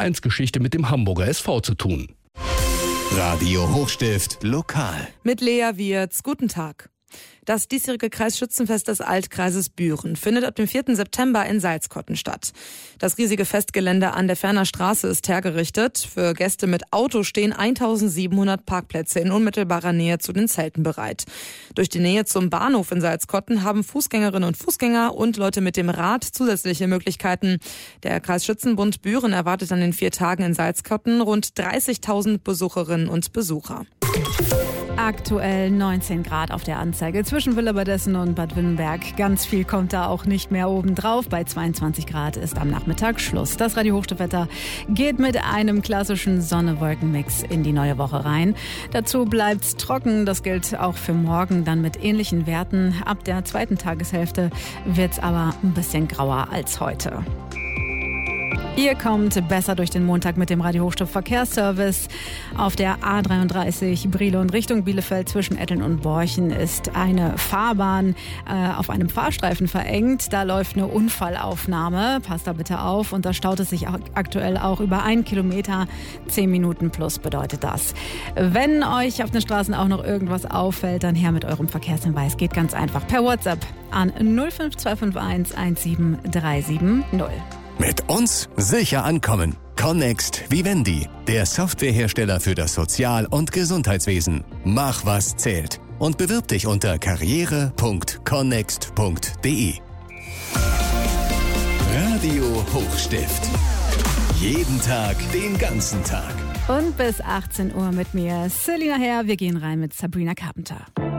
Vereinsgeschichte mit dem Hamburger SV zu tun. Radio Hochstift Lokal. Mit Lea Wirz, guten Tag. Das diesjährige Kreisschützenfest des Altkreises Büren findet ab dem 4. September in Salzkotten statt. Das riesige Festgelände an der Ferner Straße ist hergerichtet. Für Gäste mit Auto stehen 1700 Parkplätze in unmittelbarer Nähe zu den Zelten bereit. Durch die Nähe zum Bahnhof in Salzkotten haben Fußgängerinnen und Fußgänger und Leute mit dem Rad zusätzliche Möglichkeiten. Der Kreisschützenbund Büren erwartet an den 4 Tagen in Salzkotten rund 30.000 Besucherinnen und Besucher. Aktuell 19 Grad auf der Anzeige zwischen Willebadessen und Bad Wünnenberg. Ganz viel kommt da auch nicht mehr oben drauf. Bei 22 Grad ist am Nachmittag Schluss. Das Radio Hochstiftwetter geht mit einem klassischen Sonne-Wolken-Mix in die neue Woche rein. Dazu bleibt's trocken. Das gilt auch für morgen dann mit ähnlichen Werten. Ab der zweiten Tageshälfte wird's aber ein bisschen grauer als heute. Ihr kommt besser durch den Montag mit dem Radio Hochstift Verkehrsservice. Auf der A33 Brilon Richtung Bielefeld zwischen Etteln und Borchen ist eine Fahrbahn auf einem Fahrstreifen verengt. Da läuft eine Unfallaufnahme. Passt da bitte auf. Und da staut es sich aktuell auch über 1 Kilometer. 10 Minuten plus bedeutet das. Wenn euch auf den Straßen auch noch irgendwas auffällt, dann her mit eurem Verkehrshinweis. Geht ganz einfach per WhatsApp an 05251 17370. Mit uns sicher ankommen. Connext Vivendi, der Softwarehersteller für das Sozial- und Gesundheitswesen. Mach, was zählt. Und bewirb dich unter karriere.connext.de. Radio Hochstift. Jeden Tag, den ganzen Tag. Und bis 18 Uhr mit mir, Selina Herr. Wir gehen rein mit Sabrina Carpenter.